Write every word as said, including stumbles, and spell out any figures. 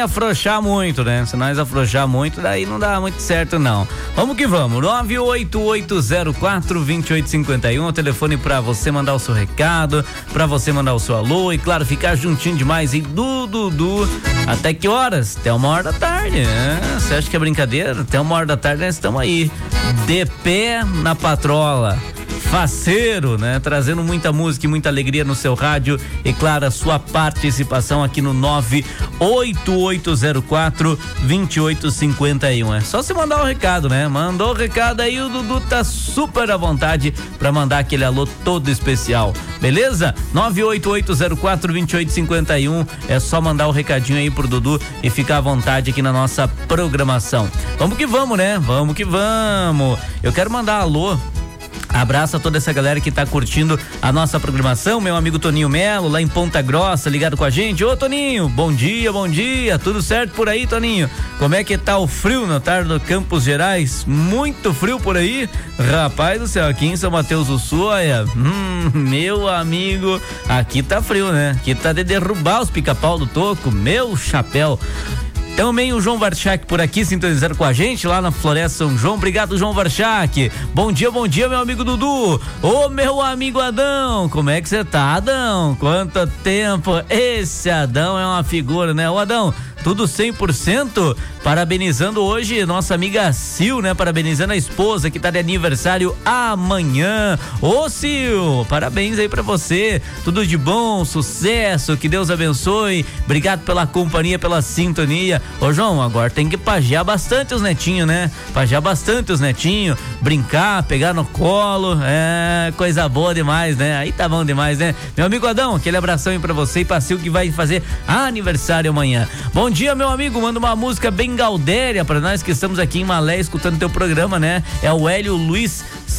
sem afrouxar muito, né? Se nós afrouxar muito, daí não dá muito certo, não. Vamos que vamos. nove oito oito zero quatro, dois oito cinco um, o telefone pra você mandar o seu recado, pra você mandar o seu alô e, claro, ficar juntinho demais aí do Dudu. Até que horas? Até uma hora da tarde, né? Você acha que é brincadeira? Até uma hora da tarde nós estamos aí, de pé na patrola. Faceiro, né? Trazendo muita música e muita alegria no seu rádio e, claro, a sua participação aqui no nove oito oito zero quatro, dois oito cinco um. É só você mandar o recado, né? Mandou o recado aí, o Dudu tá super à vontade pra mandar aquele alô todo especial, beleza? nove oito oito zero quatro, dois oito cinco um. É só mandar o recadinho aí pro Dudu e ficar à vontade aqui na nossa programação. Vamos que vamos, né? Vamos que vamos. Eu quero mandar alô. Abraço a toda essa galera que tá curtindo a nossa programação, meu amigo Toninho Melo, lá em Ponta Grossa, ligado com a gente. Ô Toninho, bom dia, bom dia, tudo certo por aí, Toninho? Como é que tá o frio na tarde do Campos Gerais? Muito frio por aí? Rapaz do céu, aqui em São Mateus do Sul, olha, hum, meu amigo, aqui tá frio, né? Aqui tá de derrubar os pica-pau do toco, meu chapéu. Também o João Varchak por aqui sintonizando com a gente lá na Floresta São João. Obrigado, João Varchak. Bom dia, bom dia, meu amigo Dudu. Ô, meu amigo Adão, como é que você tá, Adão? Quanto tempo? Esse Adão é uma figura, né? Ô, Adão, tudo cem por cento? Parabenizando hoje nossa amiga Sil, né? Parabenizando a esposa que tá de aniversário amanhã. Ô, Sil, parabéns aí pra você. Tudo de bom, sucesso, que Deus abençoe. Obrigado pela companhia, pela sintonia. Ô, João, agora tem que pajear bastante os netinhos, né? Pajear bastante os netinhos, brincar, pegar no colo. É, coisa boa demais, né? Aí tá bom demais, né? Meu amigo Adão, aquele abração aí pra você e pra Sil que vai fazer aniversário amanhã. Bom dia, meu amigo, manda uma música bem Galdéria pra nós que estamos aqui em Malé escutando teu programa, né? É o Hélio Luiz